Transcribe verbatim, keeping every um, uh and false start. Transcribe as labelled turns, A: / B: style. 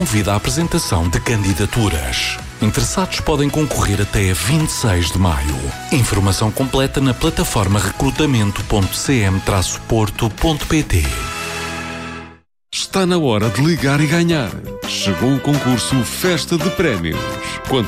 A: Convida a apresentação de candidaturas. Interessados podem concorrer até vinte e seis de maio. Informação completa na plataforma recrutamento ponto c m traço porto ponto p t.
B: Está na hora de ligar e ganhar. Chegou o concurso Festa de Prémios. Quanto